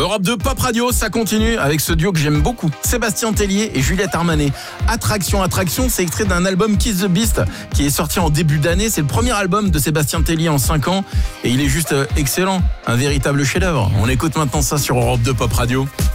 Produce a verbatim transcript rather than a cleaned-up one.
Europe deux Pop Radio, ça continue avec ce duo que j'aime beaucoup. Sébastien Tellier et Juliette Armanet. Attraction, Attraction, c'est extrait d'un album Kiss the Beast qui est sorti en début d'année. C'est le premier album de Sébastien Tellier en cinq ans et il est juste excellent. Un véritable chef-d'œuvre. On écoute maintenant ça sur Europe deux Pop Radio.